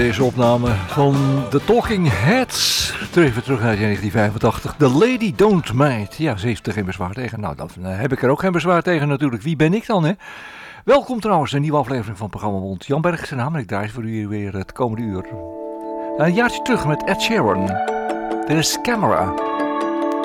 Deze opname van The Talking Heads, even terug uit 1985. The Lady Don't Mind. Ja, ze heeft er geen bezwaar tegen. Nou, dan heb ik er ook geen bezwaar tegen natuurlijk. Wie ben ik dan, hè? Welkom trouwens, een nieuwe aflevering van het programma Mond. Jan Berg is de naam en ik draai voor u weer het komende uur. Een jaartje terug met Ed Sheeran. Dit is Camera.